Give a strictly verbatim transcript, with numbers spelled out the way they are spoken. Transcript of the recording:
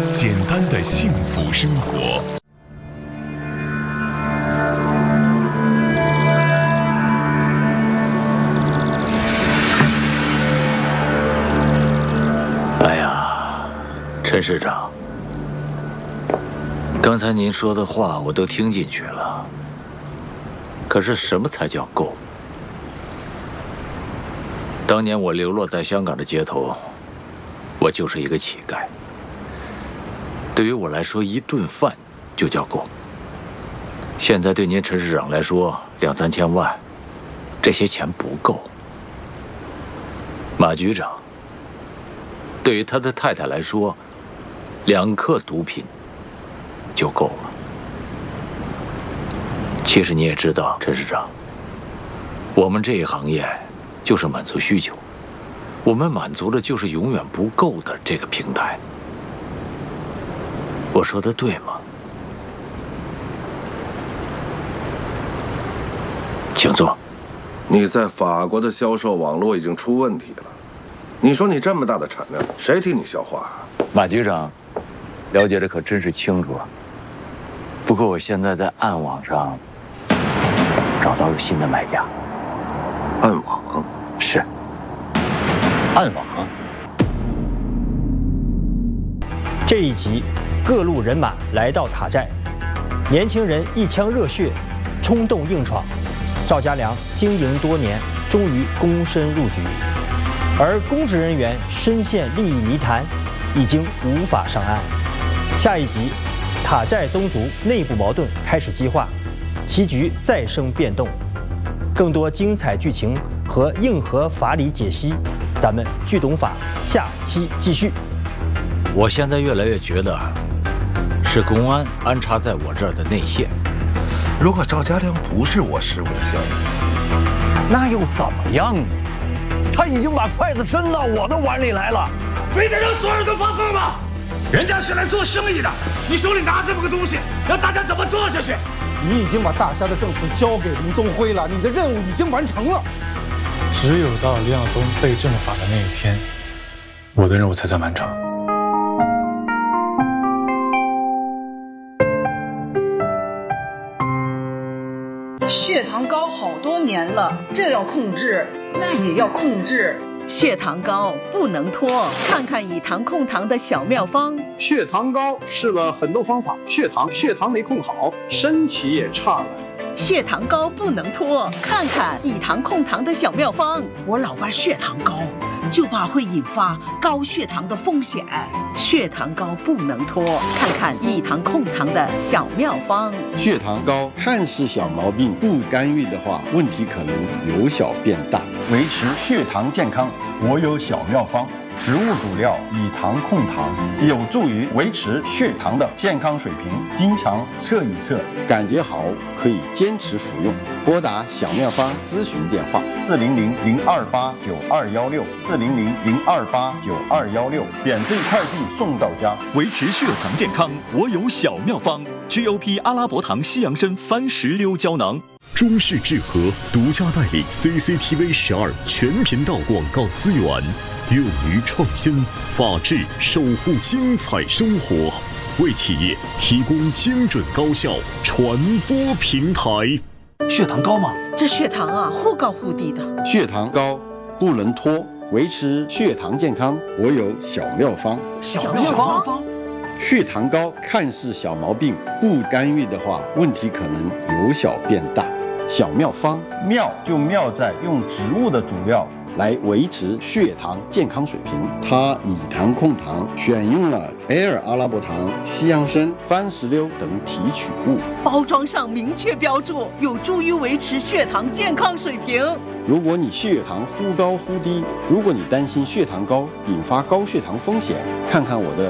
简单的幸福生活。 哎呀，陈市长，刚才您说的话我都听进去了，可是什么才叫够？当年我流落在香港的街头，我就是一个乞丐。对于我来说，一顿饭就叫够。现在对您陈市长来说，两三千万，这些钱不够。马局长，对于他的太太来说，两克毒品就够了。其实你也知道，陈市长，我们这一行业就是满足需求，我们满足的就是永远不够的这个平台。我说的对吗？请坐。 你在法国的销售网络已经出问题了，你说你这么大的产量，谁替你消化？ 马局长，了解的可真是清楚啊。不过我现在在暗网上找到了新的买家。 暗网？ 是。暗网。 这一集，各路人马来到塔寨，年轻人一腔热血，冲动硬闯。赵家良经营多年，终于躬身入局，而公职人员深陷利益泥潭，已经无法上岸。下一集，塔寨宗族内部矛盾开始激化，棋局再生变动。更多精彩剧情和硬核法理解析，咱们剧懂法下期继续。 我现在越来越觉得，是公安安插在我这儿的内线。 如果赵家良不是我师傅的效应， 那又怎么样呢？他已经把筷子伸到我的碗里来了， 非得让所有人都发疯吗？人家是来做生意的，你手里拿这么个东西，让大家怎么做下去？ 你已经把大侠的证词交给林宗辉了，你的任务已经完成了。 只有到林耀东被正法的那一天，我的任务才算完成。 血糖高好多年了，这要控制，那也要控制。 血糖高不能拖，看看以糖控糖的小妙方。 血糖高试了很多方法，血糖血糖没控好，身体也差了。 血糖高不能拖，看看以糖控糖的小妙方。 我老爸血糖高，就怕会引发高血糖的风险。 血糖高不能拖，看看以糖控糖的小妙方。 血糖高看似小毛病，不干预的话，问题可能由小变大。维持血糖健康，我有小妙方。植物主料以糖控糖，有助于维持血糖的健康水平。经常测一测，感觉好可以坚持服用。拨打小妙方咨询电话：四零零零二八九二幺六，四零零零二八九二幺六，免费快递送到家。 维持血糖健康，我有小妙方 ：G O P 阿拉伯糖西洋参番石榴胶囊。 中式智和独家代理 C C T V 十二全频道广告资源，勇于创新，法治守护精彩生活，为企业提供精准高效传播平台。 血糖高吗？ 这血糖啊，忽高忽低的。 血糖高不能拖，维持血糖健康，我有小妙方。 小妙方。 血糖高看似小毛病，不干预的话，问题可能由小变大。小妙方，妙就妙在用植物的主料来维持血糖健康水平。它以糖控糖，选用了 Air 阿拉伯糖、西洋参、番石榴等提取物， 包装上明确标注，有助于维持血糖健康水平。 如果你血糖忽高忽低，如果你担心血糖高引发高血糖风险，看看我的